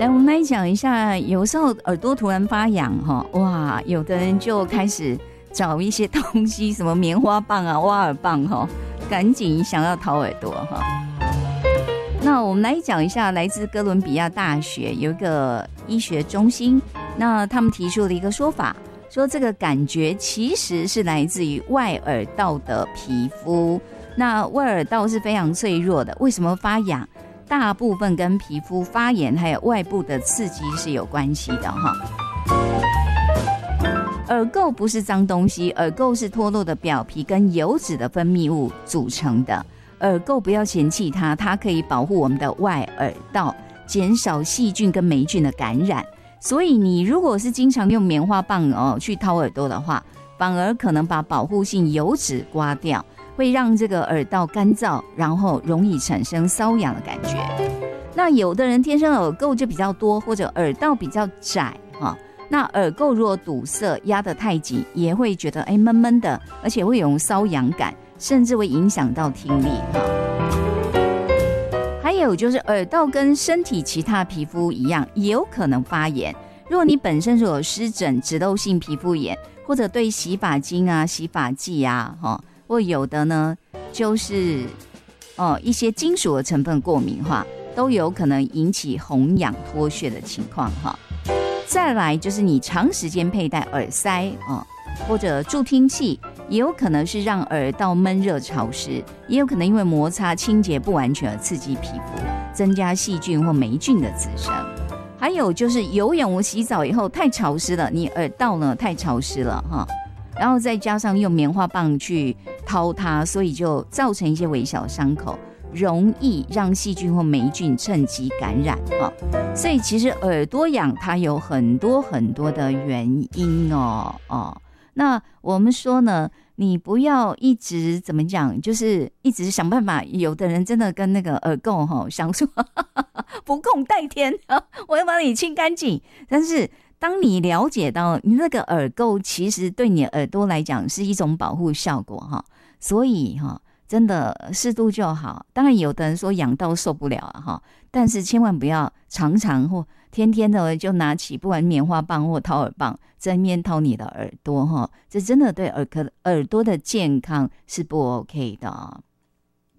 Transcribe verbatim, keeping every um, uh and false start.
来，我们来讲一下，有时候耳朵突然发痒哈，哇，有的人就开始找一些东西，什么棉花棒啊、挖耳棒哈，赶紧想要掏耳朵哈。那我们来讲一下，来自哥伦比亚大学有一个医学中心，那他们提出了一个说法，说这个感觉其实是来自于外耳道的皮肤。那外耳道是非常脆弱的，为什么发痒？大部分跟皮肤发炎还有外部的刺激是有关系的哈。耳垢不是脏东西，耳垢是脱落的表皮跟油脂的分泌物组成的。耳垢不要嫌弃它，它可以保护我们的外耳道，减少细菌跟霉菌的感染。所以你如果是经常用棉花棒哦去掏耳朵的话，反而可能把保护性油脂刮掉，会让这个耳道干燥，然后容易产生瘙痒的感觉。那有的人天生耳垢就比较多，或者耳道比较窄哈，那耳垢如果堵塞压得太紧，也会觉得哎闷闷的，而且会有瘙痒感，甚至会影响到听力哈。还有就是耳道跟身体其他皮肤一样，也有可能发炎。如果你本身有湿疹、脂漏性皮肤炎，或者对洗发精啊、洗发剂啊，哈，或有的呢就是哦一些金属的成分过敏化，都有可能引起红痒脱屑的情况哈。再来就是你长时间佩戴耳塞哦，或者助听器，也有可能是让耳道闷热潮湿，也有可能因为摩擦清洁不完全而刺激皮肤，增加细菌或霉菌的滋生。还有就是游泳、洗澡以后太潮湿了，你耳道呢太潮湿了哈，然后再加上用棉花棒去掏它，所以就造成一些微小伤口，容易让细菌或霉菌趁机感染哈。所以其实耳朵痒它有很多很多的原因哦哦。那我们说呢，你不要一直怎么讲，就是一直想办法。有的人真的跟那个耳垢哈，想说哈哈哈不共戴天，我要把你清干净。但是当你了解到你那个耳垢其实对你耳朵来讲是一种保护效果哈，所以哈真的适度就好。当然有的人说痒到受不了啊哈，但是千万不要常常或天天的就拿起不管棉花棒或掏耳棒在面掏你的耳朵哈，这真的对耳科耳朵的健康是不 OK 的。